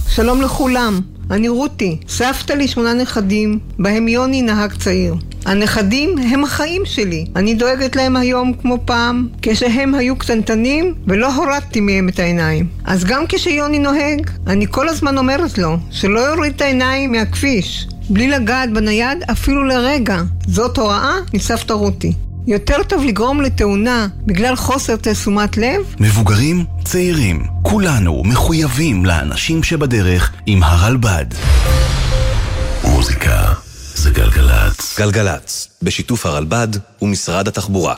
שלום לכולם, אני רותי, סבתא לי 8 נכדים, בהם יוני נהג צעיר. הנכדים הם החיים שלי, אני דואגת להם היום כמו פעם, כשהם היו קטנטנים ולא הורדתי מהם את העיניים. אז גם כשיוני נוהג, אני כל הזמן אומרת לו שלא יוריד את העיניים מהכביש, בלי לגעת בנייד אפילו לרגע. זאת הוראה מסבתא רותי. יותר טוב לגרום לתאונה בגלל חוסר תשומת לב. מבוגרים, צעירים, כולנו מחויבים לאנשים שבדרך עם הרלב"ד. מוזיקה זה גלגלץ. גלגלץ, בשיתוף הרלב"ד ומשרד התחבורה.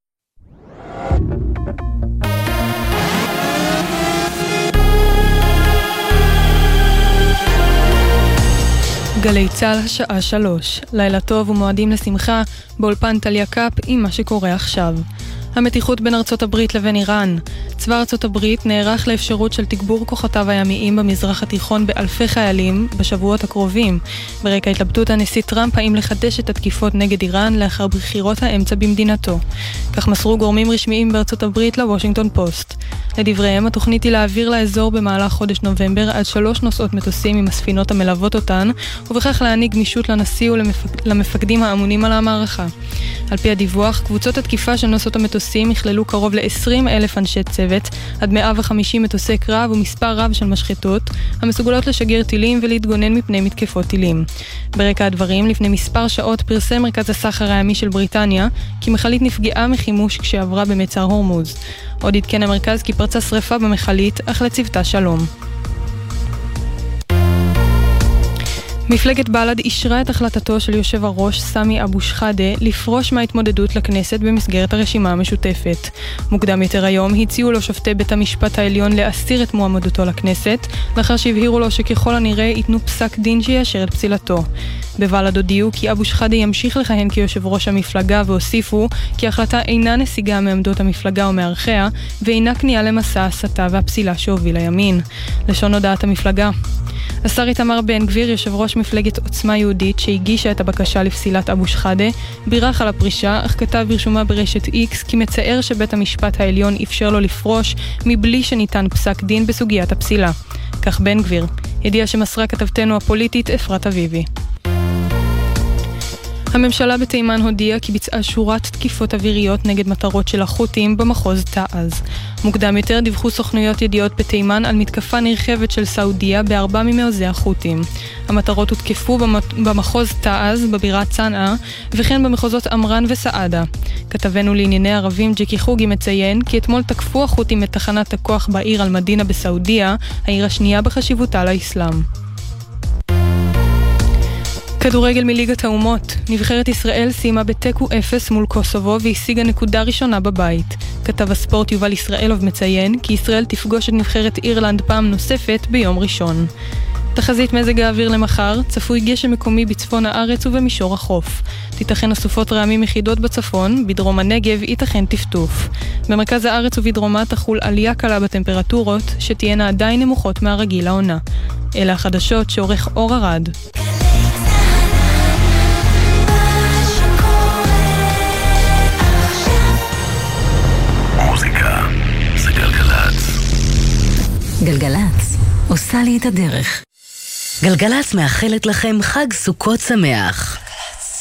גלי צהל השעה 3, לילה טוב ומועדים לשמחה, באולפן טליה קאפ עם מה שקורה עכשיו. המתיחות בין ארצות הברית לבין איראן. צבא ארצות הברית נערך לאפשרות של תגבור כוחותיו הימיים במזרח התיכון באלפי חיילים בשבועות הקרובים. ברקע התלבטות הנשיא טראמפ האם לחדש את התקיפות נגד איראן לאחר בחירות האמצע במדינתו. כך מסרו גורמים רשמיים בארצות הברית לוושינגטון פוסט. לדבריהם, התוכנית היא להעביר לאזור במהלך חודש נובמבר עד 3 נוסעות מטוסים עם הספינות המלוות אותן, ובכך להעניק גמישות לנשיא ולמפקדים האמונים על המערכה. על פי הדיווח, קבוצות התקיפה של נוסעות המטוסים יכללו קרוב ל-20,000 אנשי צוות, עד 150 מטוסי קרב ומספר רב של משחטות, המסוגלות לשגר טילים ולהתגונן מפני מתקפות טילים. ברקע הדברים, לפני מספר שעות פרסם מרכז הסחר הימי של בריטניה, כי מכלית נפגעה מחימוש כשעברה במצר הורמוז. עוד עדכן המרכז כי פרצה שריפה במכלית, אך לצוותה שלום. מפלגת בל"ד אישרה את החלטתו של יושב הראש סמי אבו שחאדה לפרוש מההתמודדות לכנסת במסגרת הרשימה המשותפת. מוקדם יותר היום הציעו לו שופטי בית המשפט העליון להסיר את מועמדותו לכנסת, לאחר שהבהירו לו שככל הנראה ייתנו פסק דין שיאשר את פסילתו. בבל"ד הודיעו כי אבו שחאדה ימשיך לכהן כיושב ראש המפלגה, והוסיפו כי ההחלטה אינה נסיגה מעמדות המפלגה ומערכיה, ואינה כניעה למסע הסתה והפסילה שהוביל הימין. לשון הודעת המפלגה. השר איתמר בן גביר, יושב ראש מפלגת עוצמה יהודית שהגישה את הבקשה לפסילת אבו שחאדה, בירך על הפרישה, אך כתב ברשומה ברשת X כי מצער שבית המשפט העליון אפשר לו לפרוש מבלי שניתן פסק דין בסוגיית הפסילה. כך בן גביר, ידיעה שמסרה כתבתנו הפוליטית אפרת אביבי. הממשלה בתימן הודיעה כי ביצעה שורת תקיפות אוויריות נגד מטרות של החות'ים במחוז תעז. מוקדם יותר דיווחו סוכנויות ידיעות בתימן על מתקפה נרחבת של סעודיה ב4 ממעוזי החות'ים. המטרות הותקפו במחוז תעז, בבירה צנעה, וכן במחוזות אמרן וסעדה. כתבנו לענייני ערבים ג'קי חוגי מציין כי אתמול תקפו החות'ים את תחנת הכוח בעיר אל-מדינה בסעודיה, העיר השנייה בחשיבותה לאסלאם. כדורגל מליגת האומות. נבחרת ישראל סיימה בתיקו 0 מול קוסובו והשיגה נקודה ראשונה בבית. כתב הספורט יובל ישראלוב מציין כי ישראל תפגוש את נבחרת אירלנד פעם נוספת ביום ראשון. תחזית מזג האוויר למחר, צפוי גשם מקומי בצפון הארץ ובמישור החוף. תיתכן אסופות רעמים יחידות בצפון, בדרום הנגב ייתכן טפטוף. במרכז הארץ ובדרומה תחול עלייה קלה בטמפרטורות, שתהיינה עדיין נמוכות מהרגיל לעונה. אלה החדשות שעורך אור ארד. מוזיקה זה גלגלץ. גלגלץ עושה לי את הדרך. גלגלץ מאחלת לכם חג סוכות שמח.